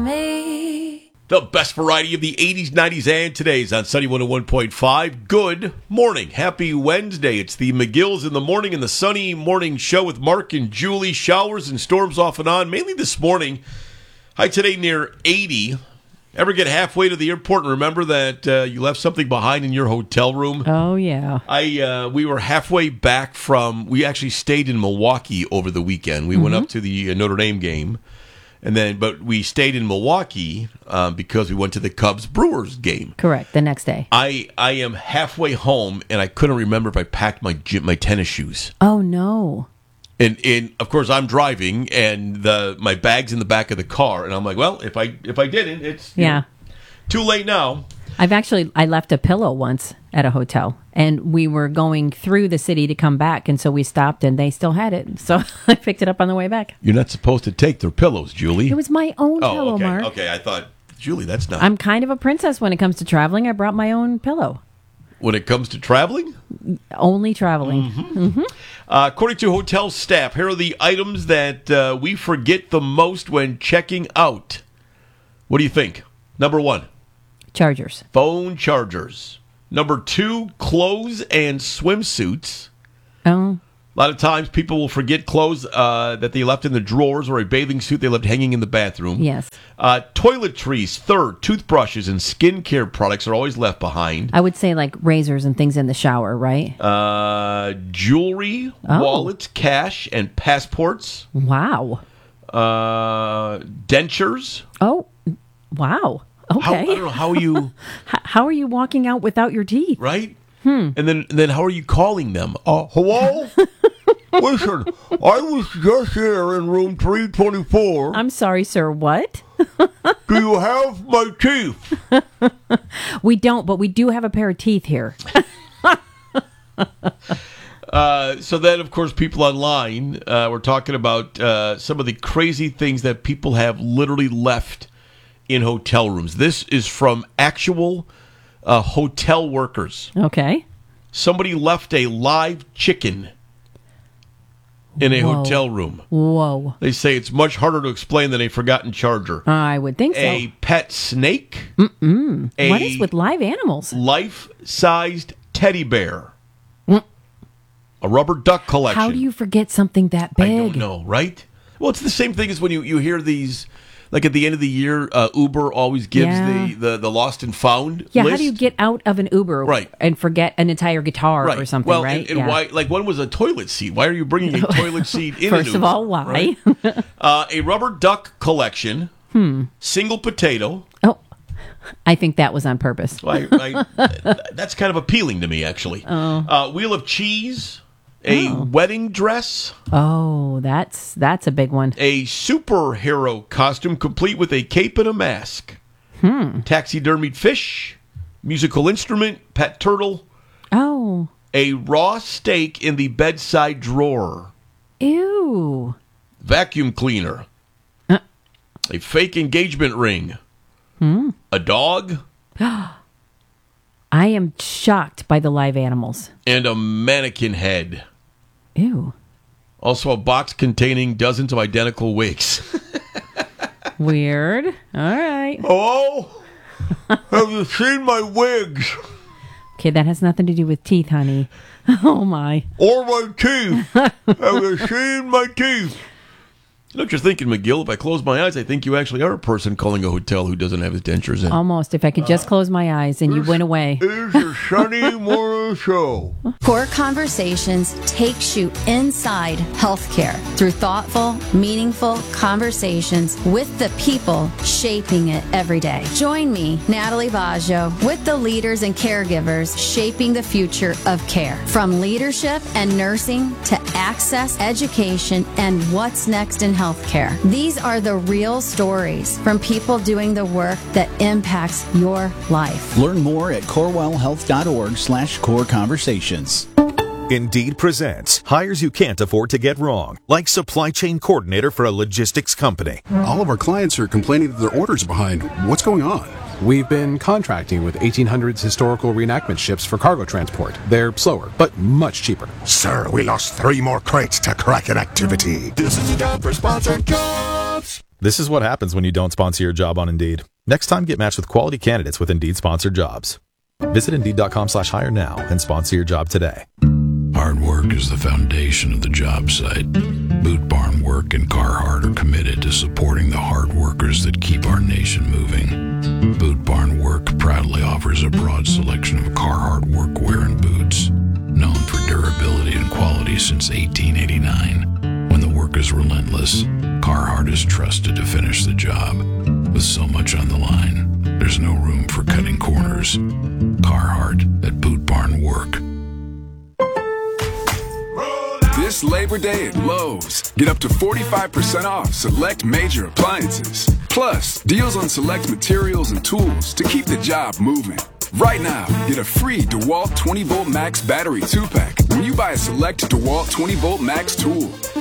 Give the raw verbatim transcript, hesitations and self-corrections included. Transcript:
me. The best variety of the eighties, nineties, and today's on Sunny one oh one point five. Good morning. Happy Wednesday. It's the McGills in the Morning and the Sunny Morning Show with Mark and Julie. Showers and storms off and on, mainly this morning. High today near eighty. Ever get halfway to the airport and remember that uh, you left something behind in your hotel room? Oh, yeah. I uh, we were halfway back from, we actually stayed in Milwaukee over the weekend. We mm-hmm. went up to the uh, Notre Dame game. And then, but we stayed in Milwaukee um, because we went to the Cubs-Brewers game. Correct, the next day. I, I am halfway home, and I couldn't remember if I packed my gym, my tennis shoes. Oh, no. And, and of course, I'm driving, and the my bag's in the back of the car. And I'm like, well, if I if I didn't, it's yeah. know, too late now. I've actually, I left a pillow once at a hotel, and we were going through the city to come back, and so we stopped, and they still had it. So I picked it up on the way back. You're not supposed to take their pillows, Julie. It was my own oh, pillow, okay. Mark. Okay, I thought, Julie, that's not... I'm kind of a princess when it comes to traveling. I brought my own pillow. When it comes to traveling? Only traveling. Mm-hmm. Mm-hmm. Uh, according to hotel staff, here are the items that uh, we forget the most when checking out. What do you think? Number one. Chargers. Phone chargers. Number two, clothes and swimsuits. Oh. A lot of times people will forget clothes uh, that they left in the drawers or a bathing suit they left hanging in the bathroom. Yes. Uh, toiletries, third, toothbrushes and skincare products are always left behind. I would say like razors and things in the shower, right? Uh, jewelry, oh. wallets, cash, and passports. Wow. Uh, dentures. Oh, wow. Okay. How, I don't know how you. How are you walking out without your teeth? Right. Hmm. And then, then how are you calling them? Uh, hello. Listen, I was just here in room three twenty-four. I'm sorry, sir. What? Do you have my teeth? We don't, but we do have a pair of teeth here. uh, so then, of course, people online uh, were talking about uh, some of the crazy things that people have literally left in hotel rooms. This is from actual uh, hotel workers. Okay. Somebody left a live chicken in a Whoa. hotel room. Whoa. They say it's much harder to explain than a forgotten charger. I would think so. A pet snake. Mm-mm. A what is with live animals? Life-sized teddy bear. Mm. A rubber duck collection. How do you forget something that big? I don't know, right? Well, it's the same thing as when you, you hear these... Like at the end of the year, uh, Uber always gives yeah. the, the, the lost and found Yeah, list. how do you get out of an Uber right. and forget an entire guitar right. or something, well, right? And, and yeah. why? Like one was a toilet seat. Why are you bringing a toilet seat in First an of Uber, all, why? Right? uh, a rubber duck collection. Hmm. Single potato. Oh, I think that was on purpose. I, I, that's kind of appealing to me, actually. Oh. Uh, wheel of cheese. A oh. wedding dress. Oh, that's that's a big one. A superhero costume complete with a cape and a mask. Hmm. Taxidermied fish. Musical instrument. Pet turtle. Oh. A raw steak in the bedside drawer. Ew. Vacuum cleaner. Uh. A fake engagement ring. Hmm. A dog. I am shocked by the live animals. And a mannequin head. Ew. Also a box containing dozens of identical wigs. Weird. All right. Oh, have you seen my wigs? Okay, that has nothing to do with teeth, honey. Oh, my. Or my teeth. Have you seen my teeth? You know what you're thinking, McGill? If I close my eyes, I think you actually are a person calling a hotel who doesn't have his dentures in. Almost. If I could just close my eyes and you went away. It's a Sunny Morning Show. Core Conversations takes you inside healthcare through thoughtful, meaningful conversations with the people shaping it every day. Join me, Natalie Baggio, with the leaders and caregivers shaping the future of care. From leadership and nursing to access, education, and what's next in healthcare. These are the real stories from people doing the work that impacts your life. Learn more at corewellhealth.org slash core conversations. Indeed presents hires you can't afford to get wrong, like supply chain coordinator for a logistics company. All of our clients are complaining that their orders are behind. What's going on? We've been contracting with eighteen hundreds historical reenactment ships for cargo transport. They're slower, but much cheaper. Sir, we lost three more crates to Kraken activity. This is a job for Sponsored Jobs. This is what happens when you don't sponsor your job on Indeed. Next time, get matched with quality candidates with Indeed-sponsored jobs. Visit Indeed.com slash hire now and sponsor your job today. Hard work is the foundation of the job site. Boot Barn Work and Carhartt are committed to supporting the hard workers that keep our nation moving. Boot Barn Work proudly offers a broad selection of Carhartt workwear and boots, known for durability and quality since eighteen eighty-nine. When the work is relentless, Carhartt is trusted to finish the job. With so much on the line, there's no room for cutting corners. Carhartt at Boot Barn Work. This Labor Day at Lowe's, get up to forty-five percent off select major appliances. Plus, deals on select materials and tools to keep the job moving. Right now, get a free DeWalt twenty volt Max battery two pack when you buy a select DeWalt twenty volt Max tool.